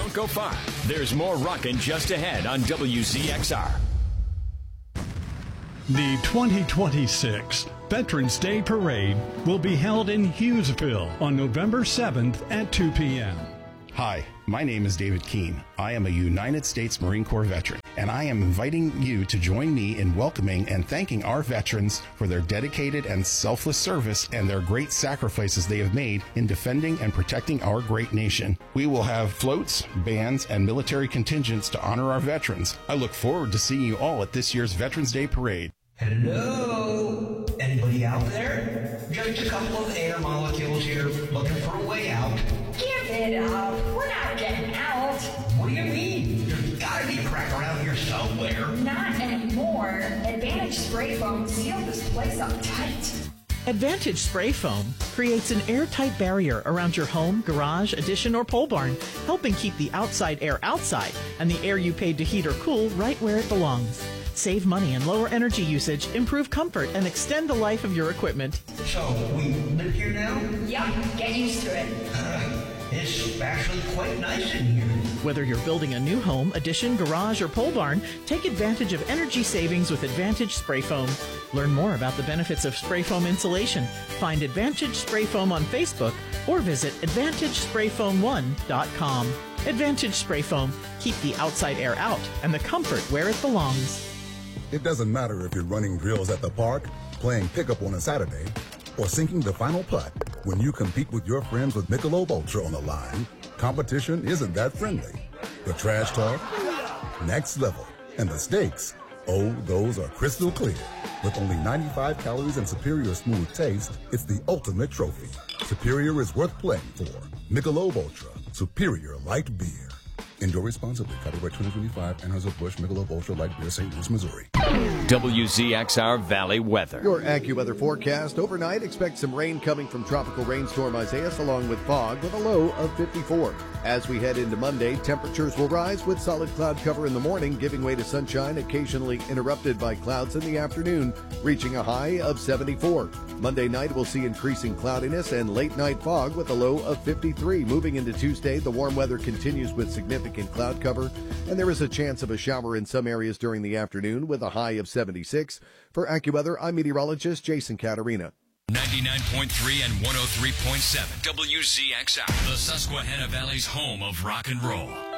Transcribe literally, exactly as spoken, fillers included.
Bronco five. There's more rockin' just ahead on W Z X R. The twenty twenty-six Veterans Day Parade will be held in Hughesville on November seventh at two p.m. Hi, my name is David Keene. I am a United States Marine Corps veteran, and I am inviting you to join me in welcoming and thanking our veterans for their dedicated and selfless service and their great sacrifices they have made in defending and protecting our great nation. We will have floats, bands, and military contingents to honor our veterans. I look forward to seeing you all at this year's Veterans Day Parade. Hello? Anybody out there? Just a couple of air molecules here looking for a way out. Give it up. We're not getting out. What do you mean? There's gotta be a crack around here somewhere. Not anymore. Advantage Spray Foam sealed this place up tight. Advantage Spray Foam creates an airtight barrier around your home, garage, addition, or pole barn, helping keep the outside air outside and the air you paid to heat or cool right where it belongs. Save money and lower energy usage, improve comfort, and extend the life of your equipment. So, we live here now? Yup, get used to it. Uh, it's actually quite nice in here. Whether you're building a new home, addition, garage, or pole barn, take advantage of energy savings with Advantage Spray Foam. Learn more about the benefits of spray foam insulation. Find Advantage Spray Foam on Facebook or visit advantage spray foam one dot com. Advantage Spray Foam. Keep the outside air out and the comfort where it belongs. It doesn't matter if you're running drills at the park, playing pickup on a Saturday, or sinking the final putt. When you compete with your friends with Michelob Ultra on the line, competition isn't that friendly. The trash talk, next level, and the stakes, oh, those are crystal clear. With only ninety-five calories and superior smooth taste, it's the ultimate trophy. Superior is worth playing for. Michelob Ultra, superior light beer. Enjoy responsibly. Copyright twenty twenty-five, Anheuser-Busch, Michelob Ultra Light Beer, Saint Louis, Missouri. W Z X R Valley weather. Your AccuWeather forecast. Overnight, expect some rain coming from tropical rainstorm Isaias along with fog with a low of fifty-four. As we head into Monday, temperatures will rise with solid cloud cover in the morning, giving way to sunshine, occasionally interrupted by clouds in the afternoon, reaching a high of seventy-four. Monday night, we'll see increasing cloudiness and late night fog with a low of fifty-three. Moving into Tuesday, the warm weather continues with significant cloud cover, and there is a chance of a shower in some areas during the afternoon with a high of seventy-six. For AccuWeather, I'm meteorologist Jason Catarina. ninety-nine point three and one oh three point seven W Z X R, the Susquehanna Valley's home of rock and roll.